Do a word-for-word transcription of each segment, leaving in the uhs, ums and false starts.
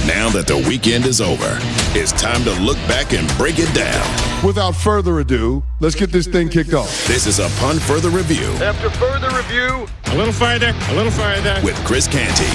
Now that the weekend is over, it's time to look back and break it down. Without further ado, let's get this thing kicked off. This is Upon Further Review. After further review, a little farther, a little farther. With Chris Canty.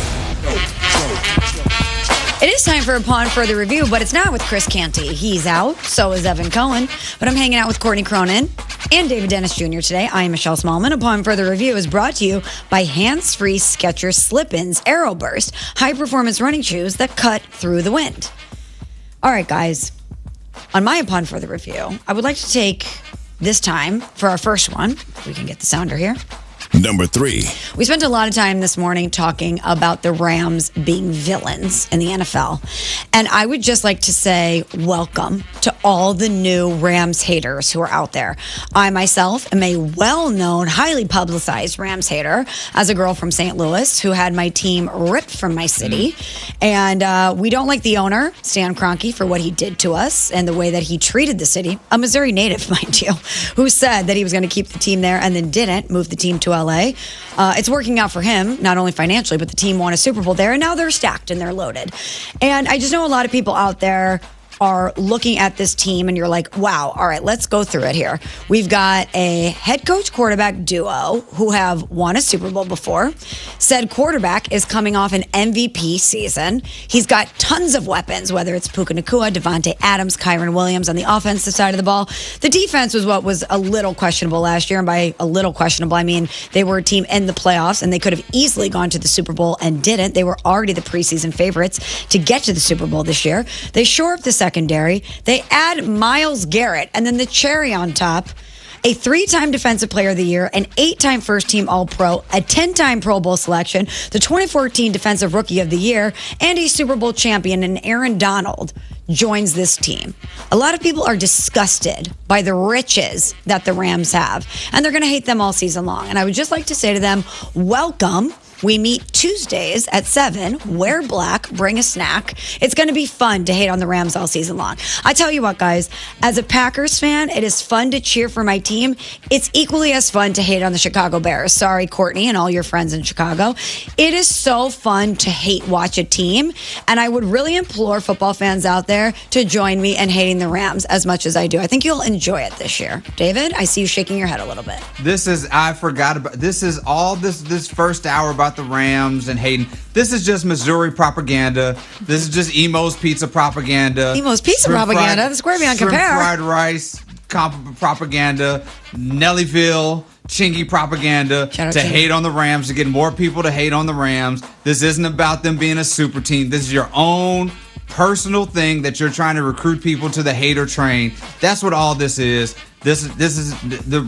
It is time for Upon Further Review, but it's not with Chris Canty. He's out, so is Evan Cohen. But I'm hanging out with Courtney Cronin and David Dennis Junior today. I am Michelle Smallman. Upon Further Review is brought to you by Hands-Free Skechers Slip-Ins Aeroburst, high-performance running shoes that cut through the wind. All right, guys. On my Upon Further Review, I would like to take this time for our first one. If we can get the sounder here. Number three. We spent a lot of time this morning talking about the Rams being villains in the N F L. And I would just like to say welcome to all the new Rams haters who are out there. I myself am a well-known, highly publicized Rams hater as a girl from Saint Louis who had my team ripped from my city. Mm. And uh, we don't like the owner, Stan Kroenke, for what he did to us and the way that he treated the city. A Missouri native, mind you, who said that he was going to keep the team there and then didn't move the team to L A. Uh, it's working out for him, not only financially, but the team won a Super Bowl there, and now they're stacked and they're loaded. And I just know a lot of people out there are looking at this team and you're like, wow, all right, let's go through it here. We've got a head coach quarterback duo who have won a Super Bowl before. Said quarterback is coming off an M V P season. He's got tons of weapons, whether it's Puka Nacua, Devontae Adams, Kyron Williams on the offensive side of the ball. The defense was what was a little questionable last year. And by a little questionable, I mean they were a team in the playoffs and they could have easily gone to the Super Bowl and didn't. They were already the preseason favorites to get to the Super Bowl this year. They shore up the second secondary. They add Myles Garrett, and then the cherry on top, a three-time Defensive Player of the Year, an eight-time first-team All-Pro, a ten-time Pro Bowl selection, the twenty fourteen Defensive Rookie of the Year, and a Super Bowl champion, and Aaron Donald joins this team. A lot of people are disgusted by the riches that the Rams have, and they're going to hate them all season long. And I would just like to say to them, welcome. We meet Tuesdays at seven, wear black, bring a snack. It's going to be fun to hate on the Rams all season long. I tell you what, guys, as a Packers fan, it is fun to cheer for my team. It's equally as fun to hate on the Chicago Bears. Sorry, Courtney and all your friends in Chicago. It is so fun to hate watch a team, and I would really implore football fans out there to join me in hating the Rams as much as I do. I think you'll enjoy it this year. David, I see you shaking your head a little bit. This is, I forgot about, this is all this, this first hour about the Rams and Hayden. This is just Missouri propaganda. This is just Emo's Pizza propaganda. Emo's Pizza shrimp propaganda. Fried, The Square Beyond shrimp Compare. Fried rice comp- propaganda. Nellyville Chingy propaganda to Chingy. hate on the Rams, to get more people to hate on the Rams. This isn't about them being a super team. This is your own personal thing that you're trying to recruit people to the hater train. That's what all this is. This is this is the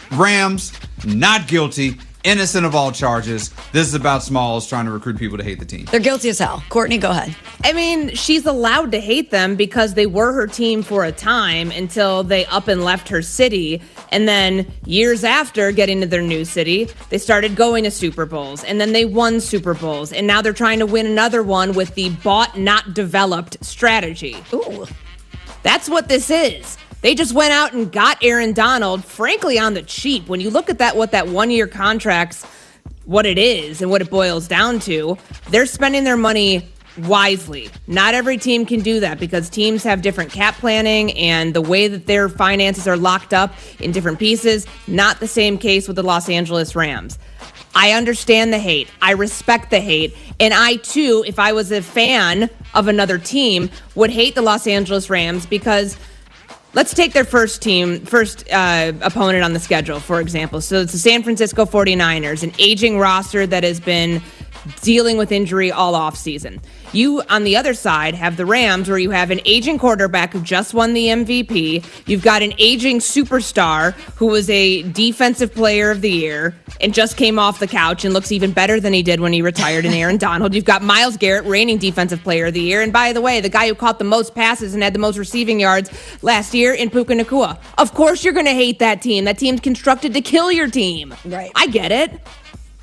Rams not guilty. Innocent of all charges. This is about Smalls trying to recruit people to hate the team. They're guilty as hell. Courtney, go ahead. I mean, she's allowed to hate them because they were her team for a time until they up and left her city. And then years after getting to their new city, they started going to Super Bowls. And then they won Super Bowls. And now they're trying to win another one with the bought, not developed strategy. Ooh. That's what this is. They just went out and got Aaron Donald, frankly, on the cheap. When you look at that, what that one-year contract's, what it is and what it boils down to, they're spending their money wisely. Not every team can do that because teams have different cap planning and the way that their finances are locked up in different pieces. Not the same case with the Los Angeles Rams. I understand the hate. I respect the hate. And I, too, if I was a fan of another team, would hate the Los Angeles Rams because let's take their first team, first uh, opponent on the schedule, for example. So it's the San Francisco forty-niners, an aging roster that has been dealing with injury all offseason. You, on the other side, have the Rams, where you have an aging quarterback who just won the M V P. You've got an aging superstar who was a defensive player of the year and just came off the couch and looks even better than he did when he retired in Aaron Donald. You've got Myles Garrett, reigning defensive player of the year. And by the way, the guy who caught the most passes and had the most receiving yards last year in Puka Nacua. Of course you're going to hate that team. That team's constructed to kill your team. Right. I get it.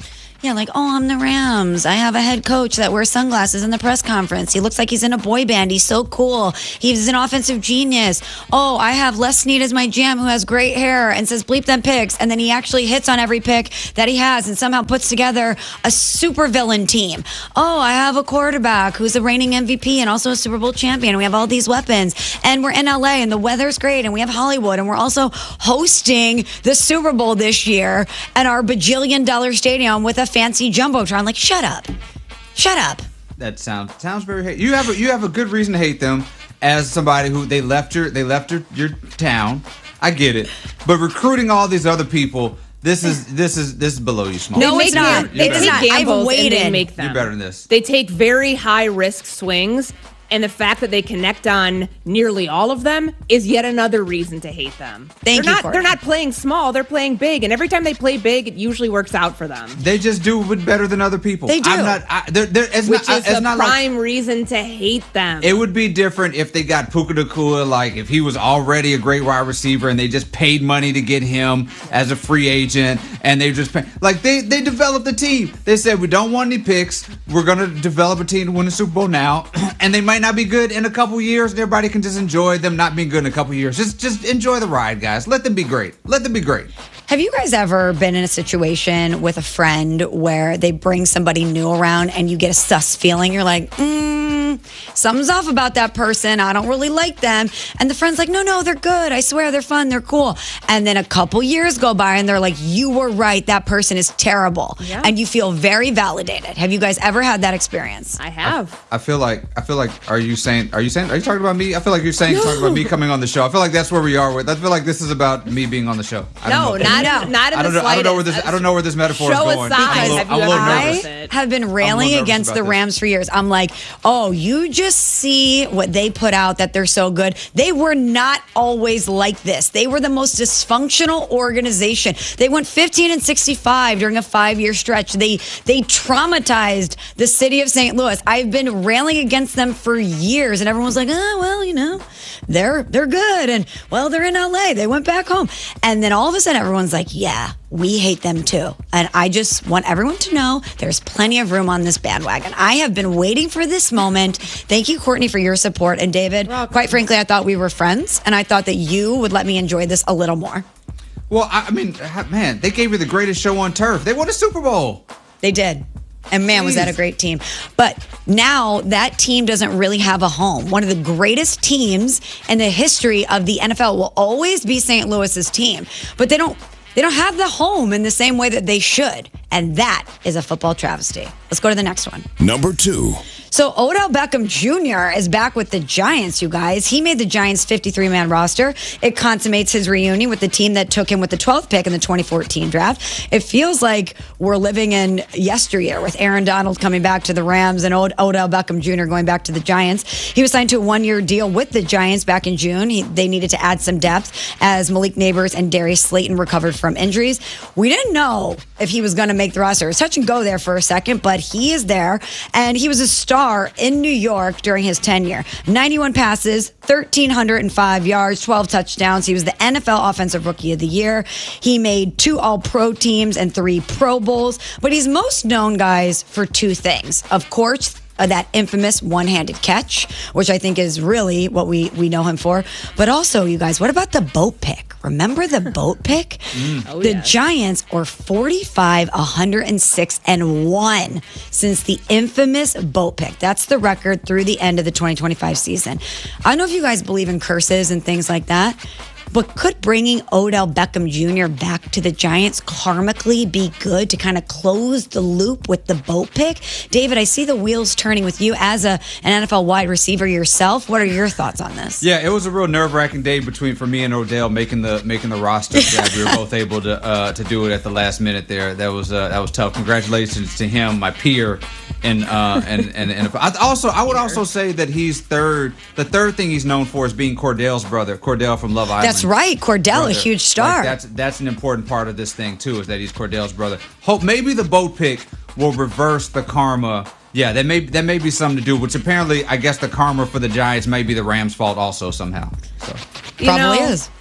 Yeah, like, oh, I'm the Rams. I have a head coach that wears sunglasses in the press conference. He looks like he's in a boy band. He's so cool. He's an offensive genius. Oh, I have Les Snead as my G M who has great hair and says bleep them picks. And then he actually hits on every pick that he has and somehow puts together a super villain team. Oh, I have a quarterback who's a reigning M V P and also a Super Bowl champion. We have all these weapons. And we're in L A and the weather's great. And we have Hollywood. And we're also hosting the Super Bowl this year at our bajillion dollar stadium with a fancy jumbotron. Like, shut up, shut up. That sounds sounds very hate. You have a, you have a good reason to hate them as somebody who they left your they left your, your town. I get it, but recruiting all these other people, this is this is this is below you, small. No, They it's make not. gam- They It's take not. I've gambles and waited. they make them. You're better than this. They take very high risk swings, and the fact that they connect on nearly all of them is yet another reason to hate them. Thank they're you, not, Courtney. They're not playing small; they're playing big, and every time they play big, it usually works out for them. They just do it better than other people. They do. I'm not. I, they're, they're, it's Which not, is it's the not like, prime reason to hate them. it would be different if they got Puka Nacua, like if he was already a great wide receiver and they just paid money to get him as a free agent and they just pay, like they they developed the team. They said we don't want any picks. We're gonna develop a team to win the Super Bowl now, and they might not be good in a couple years. And everybody can just enjoy them not being good in a couple years. Just just enjoy the ride, guys. Let them be great. Let them be great. Have you guys ever been in a situation with a friend where they bring somebody new around and you get a sus feeling? You're like, mm, something's off about that person. I don't really like them. And the friend's like, no, no, they're good. I swear they're fun. They're cool. And then a couple years go by and they're like, you were right. That person is terrible. Yeah. And you feel very validated. Have you guys ever had that experience? I have. I feel like I feel like are you saying are you saying are you talking about me? I feel like you're saying talking about me coming on the show. I feel like that's where we are with. I feel like this is about me being on the show. I don't No, know. not No. in, not in I don't the know. I don't know where slightest. this. I don't know where this metaphor Show is going. aside, I'm a little, have I'm you a little ever I nervous. it. have been railing nervous against about the this. Rams for years. I'm like, oh, you just see what they put out that they're so good. They were not always like this. They were the most dysfunctional organization. They went fifteen and sixty-five during a five-year stretch. They they traumatized the city of Saint Louis. I've been railing against them for years, and everyone's like, oh, well, you know, they're they're good, and well, they're in L A. They went back home, and then all of a sudden, everyone's like, yeah, we hate them too. And I just want everyone to know there's plenty of room on this bandwagon. I have been waiting for this moment. Thank you, Courtney, for your support. And David, quite frankly, I thought we were friends, and I thought that you would let me enjoy this a little more. Well, I I mean, ha- man, they gave you the greatest show on turf. They won a Super Bowl. They did. And man, was that a Jeez. great team. But now that team doesn't really have a home. One of the greatest teams in the history of the N F L will always be Saint Louis's team. But they don't they don't have the home in the same way that they should. And that is a football travesty. Let's go to the next one. Number two. So Odell Beckham Junior is back with the Giants, you guys. He made the Giants' fifty-three man roster. It consummates his reunion with the team that took him with the twelfth pick in the twenty fourteen draft. It feels like we're living in yesteryear with Aaron Donald coming back to the Rams and Od- Odell Beckham Junior going back to the Giants. He was signed to a one-year deal with the Giants back in June. He, they needed to add some depth as Malik Neighbors and Darius Slayton recovered from injuries. We didn't know if he was going to make the roster. It was touch and go there for a second, but he is there, and he was a star in New York during his tenure. ninety-one passes, one thousand three hundred five yards, twelve touchdowns. He was the N F L Offensive Rookie of the Year. He made two All-Pro teams and three Pro Bowls, but he's most known, guys, for two things. Of course, Uh, that infamous one-handed catch, which I think is really what we, we know him for. But also, you guys, what about the boat pick? Remember the boat pick? Oh, the yes. Giants are forty-five, one hundred six, and one since the infamous boat pick. That's the record through the end of the twenty twenty-five season. I don't know if you guys believe in curses and things like that, but could bringing Odell Beckham Junior back to the Giants karmically be good to kind of close the loop with the boat pick? David, I see the wheels turning with you as a an N F L wide receiver yourself. What are your thoughts on this? Yeah, it was a real nerve-wracking day between for me and Odell making the making the roster. Yeah, we were both able to uh, to do it at the last minute there. That was uh, that was tough. Congratulations to him, my peer. And uh, and and and I also I would also say that he's third. The third thing he's known for is being Cordell's brother, Cordell from Love Island. That's right, Cordell, brother. a huge star. Like, that's that's an important part of this thing too, is that he's Cordell's brother. Hope maybe the boat pick will reverse the karma. Yeah, that may that may be something to do. Which apparently, I guess the karma for the Giants may be the Rams' fault also somehow. So You Probably know, is.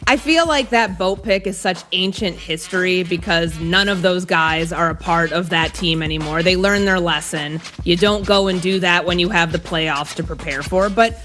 I feel like that boat pick is such ancient history because none of those guys are a part of that team anymore. They learned their lesson. You don't go and do that when you have the playoffs to prepare for. But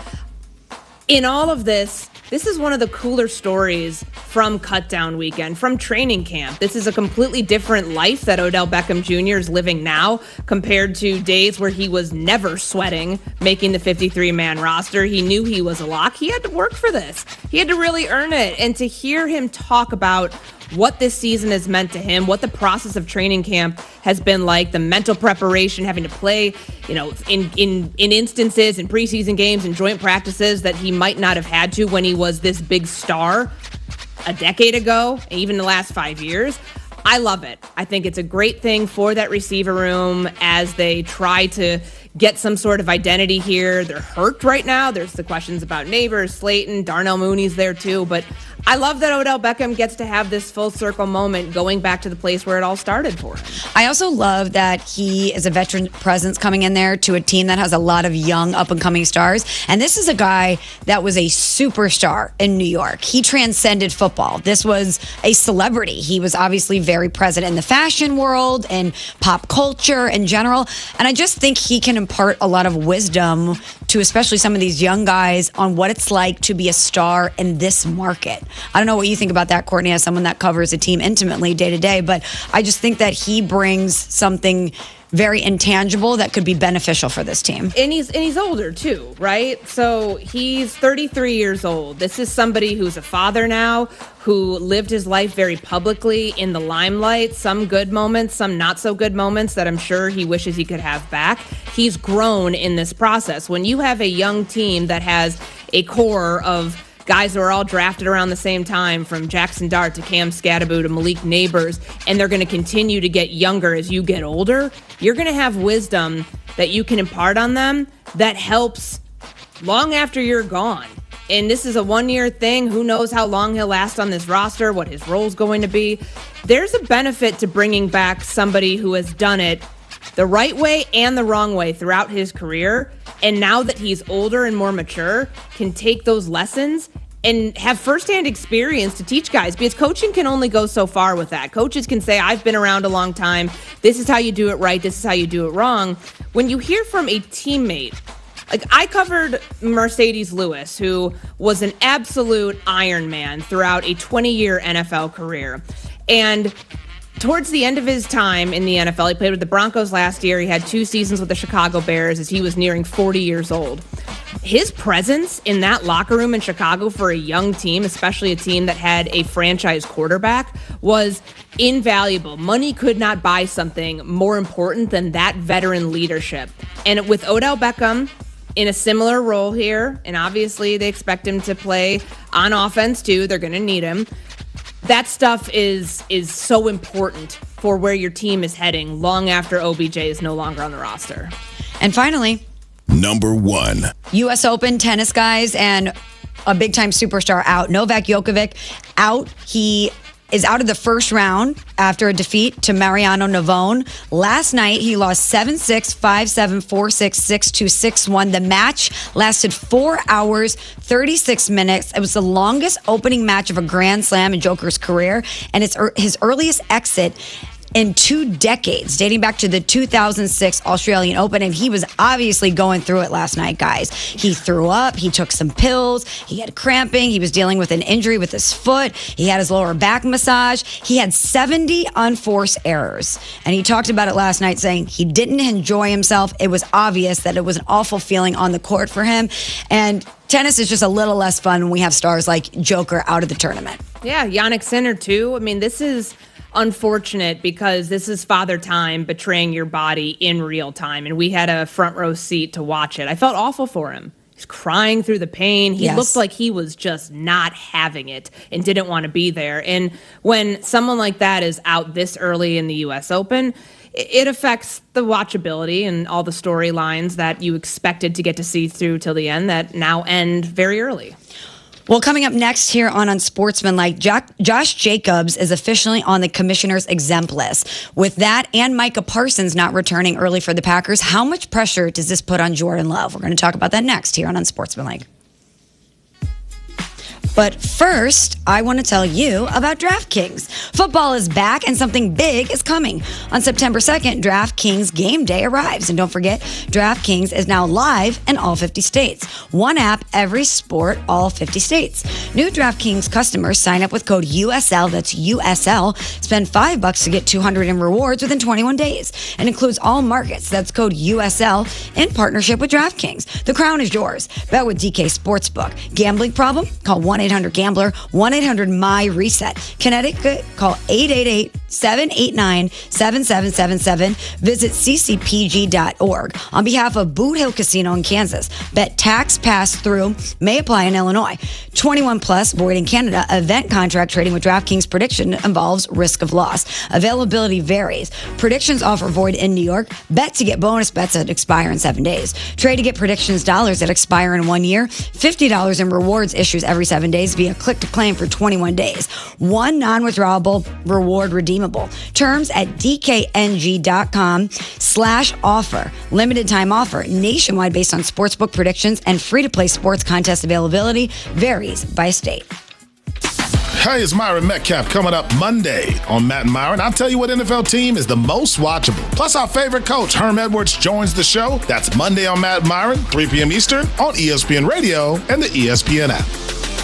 in all of this, this is one of the cooler stories from Cutdown Weekend, from training camp. This is a completely different life that Odell Beckham Junior is living now compared to days where he was never sweating making the fifty-three man roster. He knew he was a lock. He had to work for this. He had to really earn it. And to hear him talk about what this season has meant to him, what the process of training camp has been like, the mental preparation, having to play, you know, in in in instances, in preseason games and joint practices that he might not have had to when he was this big star a decade ago, even the last five years. I love it. I think it's a great thing for that receiver room as they try to get some sort of identity here. They're hurt right now. There's the questions about Neighbors, Slayton, Darnell Mooney's there too, but I love that Odell Beckham gets to have this full circle moment going back to the place where it all started for him. I also love that he is a veteran presence coming in there to a team that has a lot of young up and coming stars. And this is a guy that was a superstar in New York. He transcended football. This was a celebrity. He was obviously very present in the fashion world and pop culture in general. And I just think he can impart a lot of wisdom to especially some of these young guys on what it's like to be a star in this market. I don't know what you think about that, Courtney, as someone that covers a team intimately day to day, but I just think that he brings something very intangible that could be beneficial for this team. And he's and he's older too, right? So he's thirty-three years old. This is somebody who's a father now, who lived his life very publicly in the limelight, some good moments, some not so good moments that I'm sure he wishes he could have back. He's grown in this process. When you have a young team that has a core of guys who are all drafted around the same time, from Jackson Dart to Cam Scatterbo to Malik Neighbors, and they're going to continue to get younger as you get older, you're going to have wisdom that you can impart on them that helps long after you're gone. And this is a one-year thing. Who knows how long he'll last on this roster, what his role's going to be. There's a benefit to bringing back somebody who has done it the right way and the wrong way throughout his career. And now that he's older and more mature, can take those lessons and have firsthand experience to teach guys, because coaching can only go so far with that. Coaches can say, I've been around a long time. This is how you do it right. This is how you do it wrong. When you hear from a teammate, like I covered Mercedes Lewis, who was an absolute Iron Man throughout a twenty-year N F L career. And towards the end of his time in the N F L, he played with the Broncos last year. He had two seasons with the Chicago Bears as he was nearing forty years old. His presence in that locker room in Chicago for a young team, especially a team that had a franchise quarterback, was invaluable. Money could not buy something more important than that veteran leadership. And with Odell Beckham in a similar role here, and obviously they expect him to play on offense too. They're going to need him. That stuff is is so important for where your team is heading long after O B J is no longer on the roster. And finally, number one. U S Open tennis guys and a big-time superstar out. Novak Djokovic out. He is out of the first round after a defeat to Mariano Navone. Last night, he lost seven six, five seven, four six, six two, six one. The match lasted four hours, thirty-six minutes. It was the longest opening match of a Grand Slam in Joker's career, and it's his earliest exit in two decades, dating back to the two thousand six Australian Open. And he was obviously going through it last night, guys. He threw up. He took some pills. He had cramping. He was dealing with an injury with his foot. He had his lower back massage. He had seventy unforced errors. And he talked about it last night, saying he didn't enjoy himself. It was obvious that it was an awful feeling on the court for him. And tennis is just a little less fun when we have stars like Joker out of the tournament. Yeah, Jannik Sinner too. I mean, this is unfortunate because this is Father Time betraying your body in real time. And we had a front row seat to watch it. I felt awful for him. He's crying through the pain. He Yes. looked like he was just not having it and didn't want to be there. And when someone like that is out this early in the U S Open, it affects the watchability and all the storylines that you expected to get to see through till the end that now end very early. Well, coming up next here on Unsportsmanlike, Jack, Josh Jacobs is officially on the commissioner's exempt list. With that and Micah Parsons not returning early for the Packers, how much pressure does this put on Jordan Love? We're going to talk about that next here on Unsportsmanlike. But first, I want to tell you about DraftKings. Football is back and something big is coming. On September second, DraftKings Game Day arrives. And don't forget, DraftKings is now live in all fifty states. One app, every sport, all fifty states. New DraftKings customers sign up with code U S L, that's U S L, spend five bucks to get two hundred in rewards within twenty-one days. And includes all markets. That's code U S L in partnership with DraftKings. The crown is yours. Bet with D K Sportsbook. Gambling problem? Call one eight hundred gambler, one eight hundred M Y reset. Connecticut, call eight eight eight, seven eight nine, seven seven seven seven. Visit c c p g dot org. On behalf of Boot Hill Casino in Kansas, bet tax pass through may apply in Illinois. twenty-one plus, void in Canada. Event contract trading with DraftKings prediction involves risk of loss. Availability varies. Predictions offer void in New York. Bet to get bonus bets that expire in seven days. Trade to get predictions dollars that expire in one year. fifty dollars in rewards issues every seven days via click to claim for twenty-one days. One non-withdrawable reward redeemable. Terms at dkng.com slash offer. Limited time offer. Nationwide based on sportsbook predictions and free-to-play sports contest availability varies by state. Hey, it's Myron Metcalf coming up Monday on Matt and Myron. I'll tell you what N F L team is the most watchable. Plus, our favorite coach, Herm Edwards, joins the show. That's Monday on Matt and Myron, three p.m. Eastern on E S P N Radio and the E S P N app.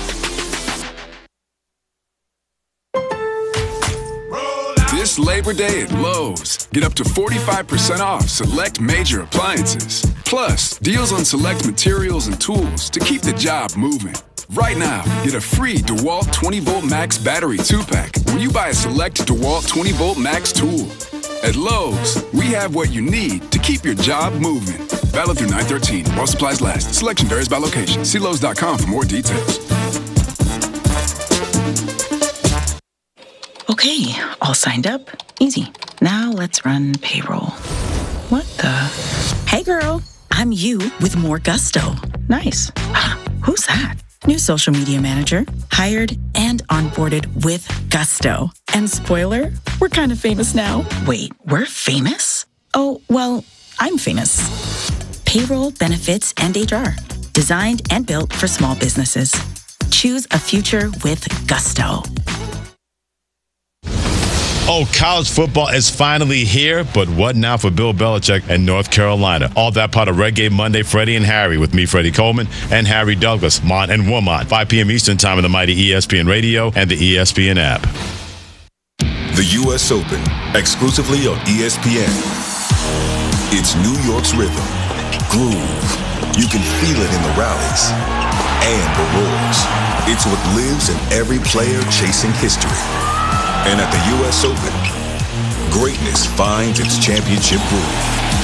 This Labor Day at Lowe's, get up to forty-five percent off select major appliances. Plus, deals on select materials and tools to keep the job moving. Right now, get a free DeWalt twenty volt Max battery two pack when you buy a select DeWalt twenty volt Max tool. At Lowe's, we have what you need to keep your job moving. Valid through nine thirteen while supplies last. Selection varies by location. See Lowe's dot com for more details. Okay, all signed up. Easy. Now let's run payroll. What the? Hey girl, I'm you with more gusto. Nice. Who's that? New social media manager. Hired and onboarded with gusto. And spoiler, we're kind of famous now. Wait, we're famous? Oh, well, I'm famous. Payroll, benefits, and H R. Designed and built for small businesses. Choose a future with gusto. Oh, college football is finally here, but what now for Bill Belichick and North Carolina? All that part of Reggae Monday, Freddie and Harry, with me, Freddie Coleman, and Harry Douglas, Mon and Woman, five p.m. Eastern Time on the mighty E S P N Radio and the E S P N app. The U S Open, exclusively on E S P N. It's New York's rhythm, groove. You can feel it in the rallies and the roars. It's what lives in every player chasing history. And at the U S Open, greatness finds its championship groove.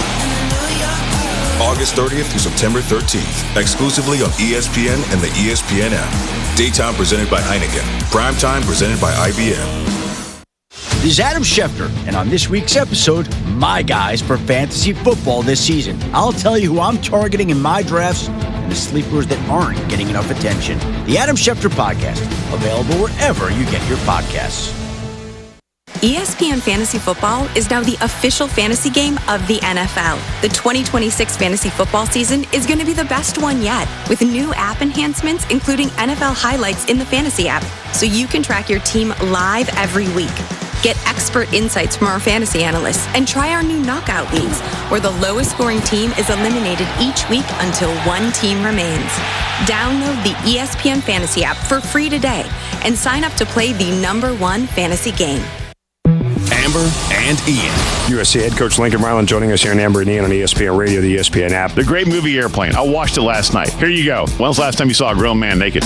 August thirtieth through September thirteenth, exclusively on E S P N and the E S P N app. Daytime presented by Heineken. Primetime presented by I B M. This is Adam Schefter, and on this week's episode, my guys for fantasy football this season. I'll tell you who I'm targeting in my drafts and the sleepers that aren't getting enough attention. The Adam Schefter Podcast, available wherever you get your podcasts. E S P N Fantasy Football is now the official fantasy game of the N F L. The twenty twenty-six fantasy football season is going to be the best one yet, with new app enhancements, including N F L highlights in the fantasy app, so you can track your team live every week. Get expert insights from our fantasy analysts and try our new knockout leagues, where the lowest scoring team is eliminated each week until one team remains. Download the E S P N Fantasy app for free today and sign up to play the number one fantasy game. Amber and Ian. U S C head coach Lincoln Riley joining us here in Amber and Ian on E S P N Radio, the E S P N app. The great movie Airplane. I watched it last night. Here you go. When's the last time you saw a grown man naked?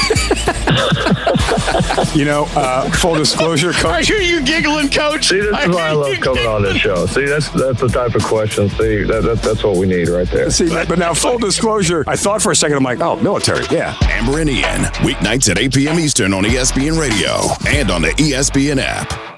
You know, uh, full disclosure, coach. I hear you giggling, coach. See, this I is why I love coming on this show. See, that's that's the type of question. See, that, that that's what we need right there. See, but now full disclosure, I thought for a second, I'm like, oh, military, yeah. Amber and Ian, weeknights at eight p.m. Eastern on E S P N Radio and on the E S P N app.